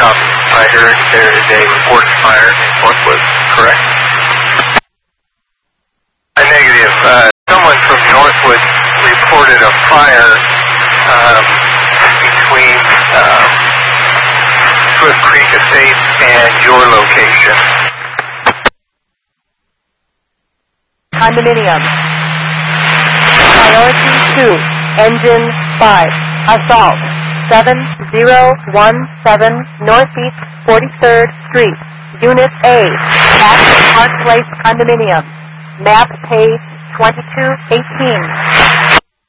copy. I heard there is a reported fire in Northwood, correct? Negative. Someone from Northwood reported a fire between Swift Creek Estates and your location. Condominium. Priority 2, Engine 5, Assault 7017 Northeast 43rd Street, Unit A, Park Place Condominium, map page 2218.